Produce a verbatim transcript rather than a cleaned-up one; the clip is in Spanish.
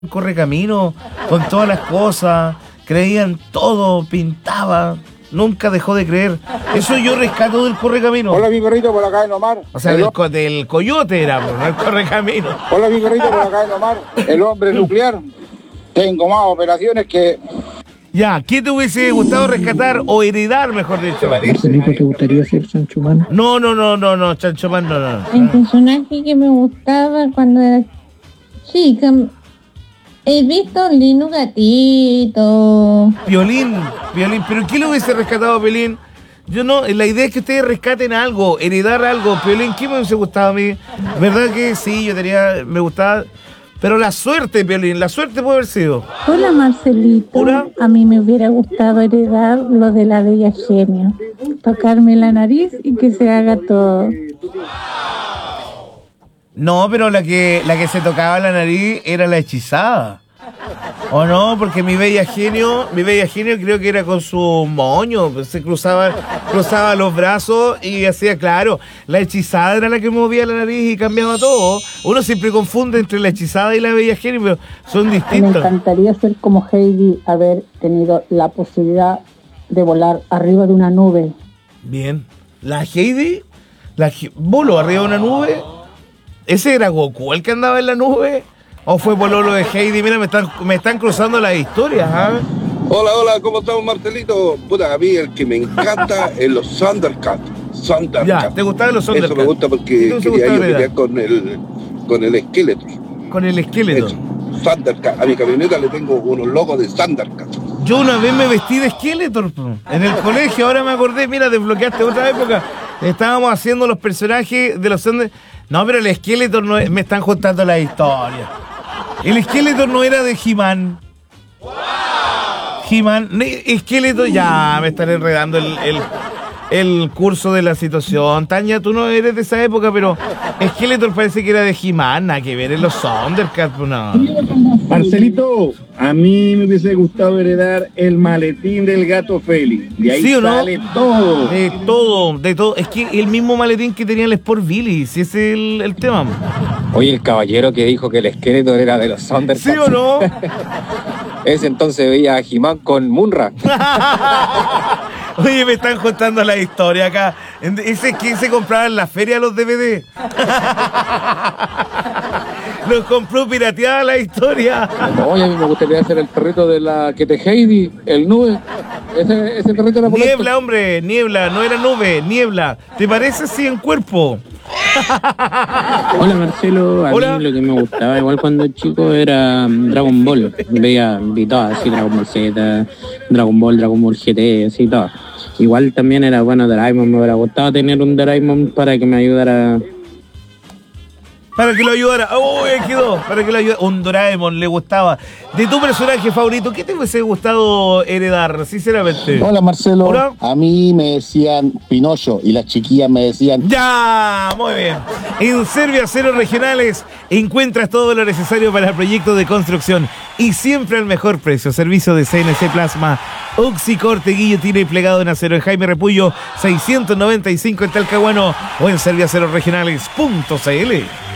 Correcamino, con todas las cosas, creía en todo, pintaba, nunca dejó de creer. Eso yo rescato del Correcamino. Hola, mi perrito, por acá en Omar. O sea, del, co- del coyote era, no el Correcamino. Hola, mi perrito, por acá en Omar. El hombre nuclear. Tengo más operaciones que... Ya, ¿qué te hubiese gustado rescatar o heredar, mejor dicho? Marcelito, ¿te gustaría ser Sancho Man? No, no, no, no, no, Chancho Man, no, no. El personaje que me gustaba cuando era chica, he visto Lino Gatito. Violín, Violín, pero ¿qué le hubiese rescatado a Violín? Yo no, la idea es que ustedes rescaten algo, heredar algo. Violín, ¿qué me hubiese gustado a mí? ¿Verdad que sí? Yo tenía, me gustaba, pero la suerte, Violín, la suerte puede haber sido. Hola, Marcelito. Hola. A mí me hubiera gustado heredar lo de la bella genio. Tocarme la nariz y que se haga todo. No, pero la que, la que se tocaba la nariz era la hechizada. ¿O no? Porque mi bella genio, mi bella genio creo que era con su moño, pues, se cruzaba, cruzaba los brazos y hacía, claro, la hechizada era la que movía la nariz y cambiaba todo. Uno siempre confunde entre la hechizada y la bella genio, pero son Me distintos. encantaría ser como Heidi, haber tenido la posibilidad de volar arriba de una nube. Bien. La Heidi, la He- Bolo arriba de una nube, ¿ese era Goku el que andaba en la nube? ¿O fue Pololo de Heidi? Mira, me están, me están cruzando las historias, ¿ah? Hola, hola, ¿cómo estamos, Marcelito? Puta, a mí el que me encanta es los Thundercats. Thundercats. Ya, ¿te gustaban los Eso Thundercats? me gusta ¿Qué porque te hubiese quería gustado yo heredar? pelear con el, con el esqueleto. Con el esqueleto. Eso, Thundercats. A mi camioneta le tengo unos logos de Thundercats. Yo una vez me vestí de Skeletor po, en el colegio, ahora me acordé, mira, desbloqueaste otra época. Estábamos haciendo los personajes de los Thunder. No, pero el Skeletor no es- me están contando la historia. El Skeletor no era de He-Man. He-Man, ne- Skeletor, ya me están enredando el, el, el curso de la situación. Tania, tú no eres de esa época, pero Skeletor parece que era de He-Man, nada que ver en los Thundercats, pues no. Marcelito, a mí me hubiese gustado heredar el maletín del gato Félix. De ahí ¿Sí o no? sale todo. De todo, de todo. Es que el mismo maletín que tenía el Sport Billy, si ese es el, el tema. Oye, el caballero que dijo que el esqueleto era de los Thundercats. ¿Sí o no? Ese entonces veía a He-Man con Munra. Oye, me están contando la historia acá. En- Ese es que se compraba en la feria los D V D. Los compró pirateada la historia. Oye, a mí me gustaría ser el perrito de la que te Heidi, el nube. Ese, ese perrito era polento. Niebla, hombre, niebla, no era nube, niebla. ¿Te parece así en cuerpo? Hola Marcelo, a Hola. mí lo que me gustaba igual cuando chico era um, Dragon Ball. Veía vi todas, así Dragon Ball Z, Dragon Ball, Dragon Ball G T, así todo. Igual también era bueno Doraemon, me hubiera gustado tener un Doraemon para que me ayudara. Para que lo ayudara. ¡Oh, ahí quedó! Para que lo ayudara. Un Doraemon le gustaba. De tu personaje favorito, ¿qué te hubiese gustado heredar, sinceramente? Hola, Marcelo. Hola. A mí me decían Pinocho y las chiquillas me decían... Ya, muy bien. En Serbia Acero Regionales encuentras todo lo necesario para el proyecto de construcción y siempre al mejor precio. Servicio de C N C Plasma, Oxicorte, guillotina y plegado en acero en Jaime Repullo seiscientos noventa y cinco en Talcahuano o en serviaceroregionales punto c l.